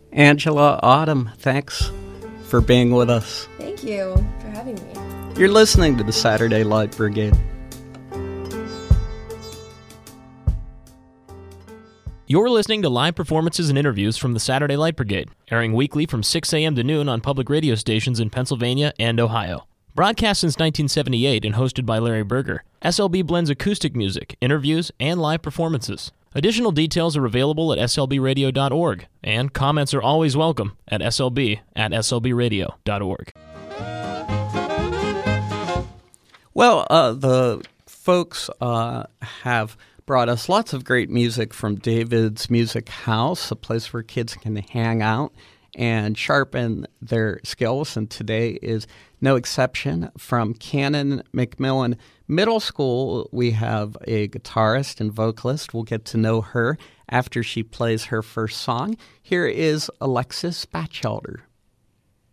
Angela, Autumn, thanks for being with us. Thank you for having me. You're listening to the Saturday Light Brigade. You're listening to live performances and interviews from the Saturday Light Brigade, airing weekly from 6 a.m. to noon on public radio stations in Pennsylvania and Ohio. Broadcast since 1978 and hosted by Larry Berger, SLB blends acoustic music, interviews, and live performances. Additional details are available at slbradio.org, and comments are always welcome at slb@slbradio.org. Well, the folks have brought us lots of great music from David's Music House, a place where kids can hang out and sharpen their skills, and today is no exception. From Cannon McMillan Middle School, we have a guitarist and vocalist. We'll get to know her after she plays her first song. Here is Alexis Batchelder.